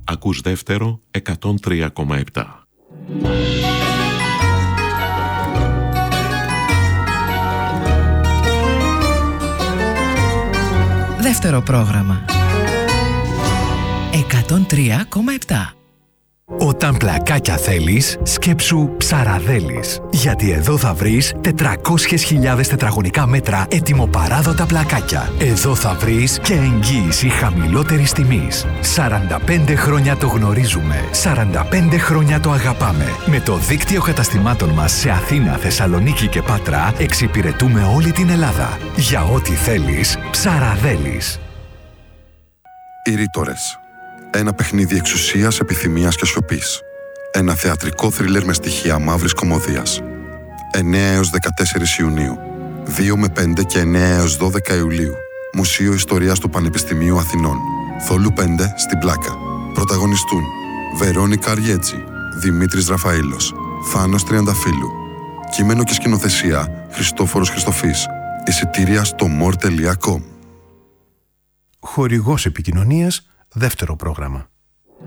Ακούς δεύτερο 103,7. Δεύτερο πρόγραμμα 103,7. Όταν πλακάκια θέλεις, σκέψου Ψαραδέλης. Γιατί εδώ θα βρεις 400.000 τετραγωνικά μέτρα ετοιμοπαράδοτα πλακάκια. Εδώ θα βρεις και εγγύηση χαμηλότερης τιμής. 45 χρόνια το γνωρίζουμε. 45 χρόνια το αγαπάμε. Με το δίκτυο καταστημάτων μας σε Αθήνα, Θεσσαλονίκη και Πάτρα εξυπηρετούμε όλη την Ελλάδα. Για ό,τι θέλεις, Ψαραδέλης. Οι Ρήτορες. Ένα παιχνίδι εξουσίας, επιθυμίας και σιωπής. Ένα θεατρικό θρίλερ με στοιχεία μαύρης κωμωδίας. 9 έως 14 Ιουνίου. 2 με 5 και 9 έως 12 Ιουλίου. Μουσείο Ιστορίας του Πανεπιστημίου Αθηνών. Θόλου 5 στην Πλάκα. Πρωταγωνιστούν Βερόνικα Αριέτζη, Δημήτρης Ραφαήλος, Θάνος Τριανταφύλου. Κείμενο και σκηνοθεσία Χριστόφορος Χριστοφής. Εισιτήρια στο more.com. Χορηγός επικοινωνίας, δεύτερο πρόγραμμα.